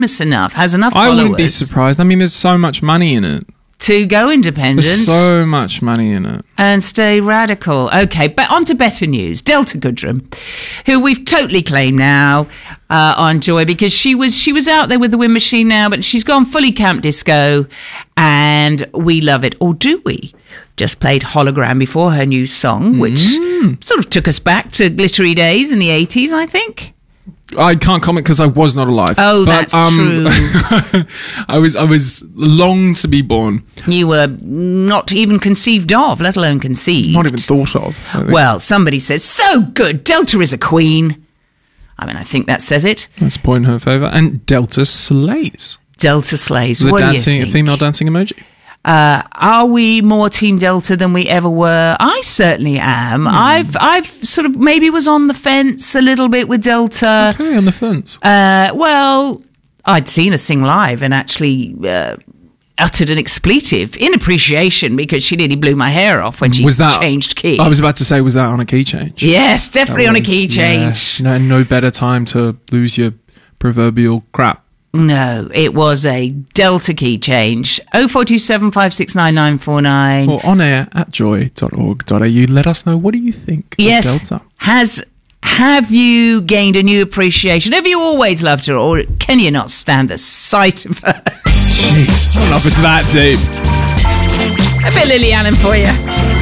enough, has enough followers. I wouldn't be surprised. I mean, there's so much money in it. To go independent. There's so much money in it. And stay radical. Okay, but on to better news. Delta Goodrem, who we've totally claimed now on Joy, because she was out there with the Wind Machine now, but she's gone fully Camp Disco, and we love it. Or do we? Just played Hologram before her new song, which sort of took us back to glittery days in the 80s, I think. I can't comment because I was not alive. Oh, but, that's true. I was long to be born. You were not even conceived of, let alone conceived. Not even thought of. Well, somebody said, so good, Delta is a queen. I mean, I think that says it. That's a point in her favour. And Delta slays. Delta slays. The what dancing, do you think? female dancing emoji. Are we more Team Delta than we ever were? I certainly am. I've sort of maybe was on the fence a little bit with Delta. Okay, on the fence. Well, I'd seen her sing live and actually uttered an expletive in appreciation because she nearly blew my hair off when she changed key. I was about to say, was that on a key change? Yes, definitely on a key change. Yeah. No better time to lose your proverbial crap. No, it was a Delta key change. 0427 569 949. Or on air at joy.org.au. Let us know, what do you think of Delta? Have you gained a new appreciation? Have you always loved her, or can you not stand the sight of her? Jeez, I don't know if it's that deep. A bit Lily Allen for you.